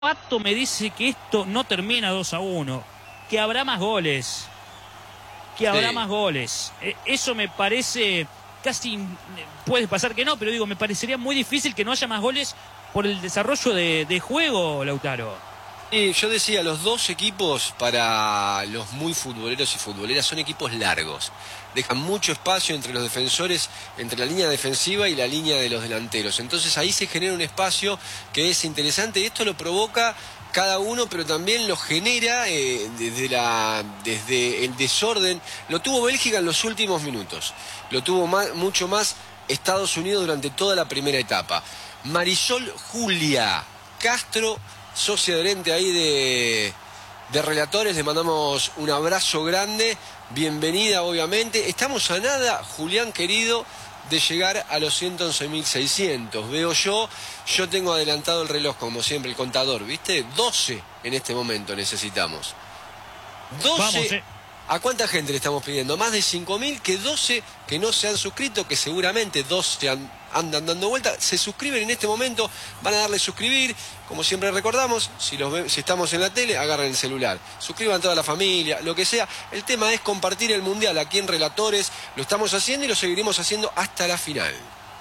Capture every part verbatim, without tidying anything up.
Pato me dice que esto no termina dos a uno, que habrá más goles, que habrá Sí. más goles. Eh, eso me parece, casi puede pasar que no, pero digo, me parecería muy difícil que no haya más goles por el desarrollo de, de juego, Lautaro. Y yo decía, los dos equipos para los muy futboleros y futboleras son equipos largos. Dejan mucho espacio entre los defensores, entre la línea defensiva y la línea de los delanteros. Entonces ahí se genera un espacio que es interesante y esto lo provoca cada uno, pero también lo genera eh, desde, la, desde el desorden. Lo tuvo Bélgica en los últimos minutos. Lo tuvo más, mucho más Estados Unidos durante toda la primera etapa. Marisol Julia Castro, socia adherente ahí de, de Relatores, le mandamos un abrazo grande, bienvenida obviamente. Estamos a nada, Julián querido, de llegar a los ciento once mil seiscientos. Veo yo, yo tengo adelantado el reloj como siempre, el contador, ¿viste? doce en este momento necesitamos. doce. Vamos, eh. ¿A cuánta gente le estamos pidiendo? Más de cinco mil, que doce que no se han suscrito, que seguramente doce han, andan dando vuelta. Se suscriben en este momento, van a darle suscribir. Como siempre recordamos, si, los ve, si estamos en la tele, agarren el celular. Suscriban toda la familia, lo que sea. El tema es compartir el Mundial aquí en Relatores. Lo estamos haciendo y lo seguiremos haciendo hasta la final.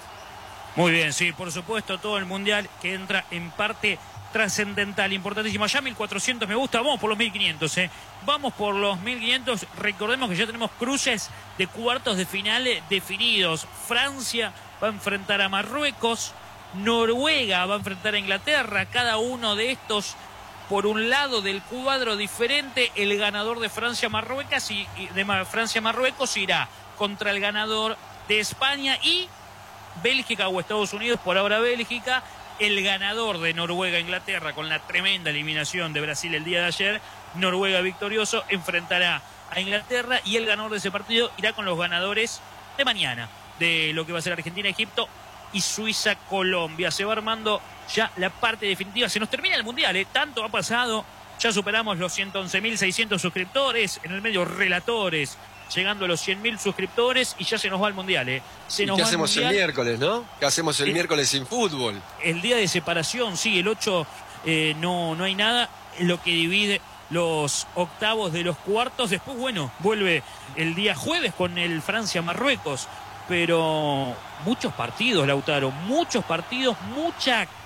Muy bien, sí, por supuesto, todo el Mundial que entra en parte trascendental, importantísimo. Ya mil cuatrocientos me gusta, vamos por los mil quinientos, ¿eh? Vamos por los mil quinientos. Recordemos que ya tenemos cruces de cuartos de final definidos. Francia va a enfrentar a Marruecos, Noruega va a enfrentar a Inglaterra. Cada uno de estos por un lado del cuadro diferente. El ganador de Francia-Marruecos y, y de Francia-Marruecos irá contra el ganador de España y Bélgica o Estados Unidos, por ahora Bélgica. El ganador de Noruega-Inglaterra, con la tremenda eliminación de Brasil el día de ayer, Noruega victorioso, enfrentará a Inglaterra y el ganador de ese partido irá con los ganadores de mañana, de lo que va a ser Argentina-Egipto y Suiza-Colombia. Se va armando ya la parte definitiva. Se nos termina el Mundial, ¿eh? Tanto ha pasado. Ya superamos los ciento once mil seiscientos suscriptores. En el medio, Relatores, llegando a los cien mil suscriptores y ya se nos va el Mundial, ¿eh? Se nos ¿Y qué va hacemos el, el miércoles, no? ¿Qué hacemos el, el miércoles sin fútbol? El día de separación, sí, el ocho eh, no, no hay nada. Lo que divide los octavos de los cuartos. Después, bueno, vuelve el día jueves con el Francia-Marruecos. Pero muchos partidos, Lautaro, muchos partidos, mucha